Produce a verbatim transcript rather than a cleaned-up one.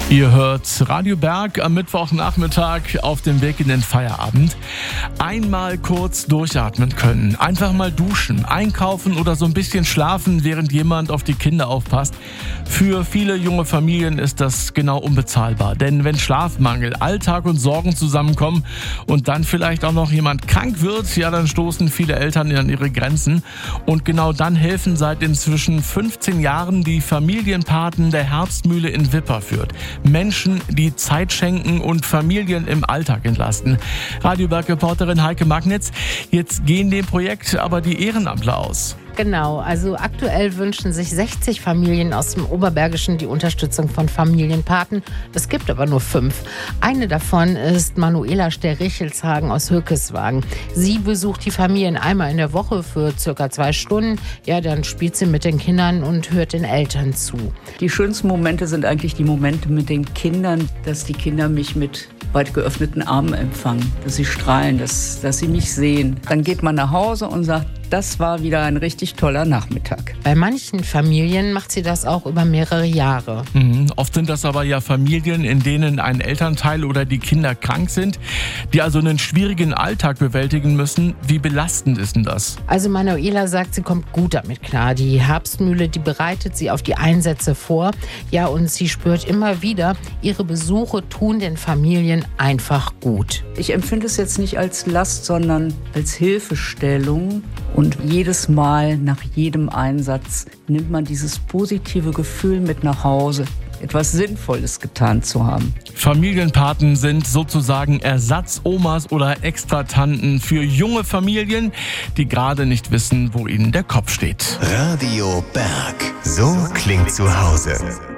Ihr hört Radio Berg am Mittwochnachmittag auf dem Weg in den Feierabend. Einmal kurz durchatmen können, einfach mal duschen, einkaufen oder so ein bisschen schlafen, während jemand auf die Kinder aufpasst. Für viele junge Familien ist das genau unbezahlbar. Denn wenn Schlafmangel, Alltag und Sorgen zusammenkommen und dann vielleicht auch noch jemand krank wird, ja, dann stoßen viele Eltern an ihre Grenzen. Und genau dann helfen seit inzwischen fünfzehn Jahren die Familienpaten der Herbstmühle in Wipperfürth. Menschen, die Zeit schenken und Familien im Alltag entlasten. Radio Berg-Reporterin Heike Magnitz, jetzt gehen dem Projekt aber die Ehrenamtler aus. Genau, also aktuell wünschen sich sechzig Familien aus dem Oberbergischen die Unterstützung von Familienpaten. Es gibt aber nur fünf. Eine davon ist Manuela Ster-Richelshagen aus Hückeswagen. Sie besucht die Familien einmal in der Woche für circa zwei Stunden. Ja, dann spielt sie mit den Kindern und hört den Eltern zu. Die schönsten Momente sind eigentlich die Momente mit den Kindern, dass die Kinder mich mit weit geöffneten Armen empfangen, dass sie strahlen, dass, dass sie mich sehen. Dann geht man nach Hause und sagt, das war wieder ein richtig toller Nachmittag. Bei manchen Familien macht sie das auch über mehrere Jahre. Mhm. Oft sind das aber ja Familien, in denen ein Elternteil oder die Kinder krank sind, die also einen schwierigen Alltag bewältigen müssen. Wie belastend ist denn das? Also Manuela sagt, sie kommt gut damit klar. Die Herbstmühle, die bereitet sie auf die Einsätze vor. Ja, und sie spürt immer wieder, ihre Besuche tun den Familien einfach gut. Ich empfinde es jetzt nicht als Last, sondern als Hilfestellung. Und jedes Mal, nach jedem Einsatz, nimmt man dieses positive Gefühl mit nach Hause, etwas Sinnvolles getan zu haben. Familienpaten sind sozusagen Ersatzomas oder Extratanten für junge Familien, die gerade nicht wissen, wo ihnen der Kopf steht. Radio Berg. So klingt zu Hause.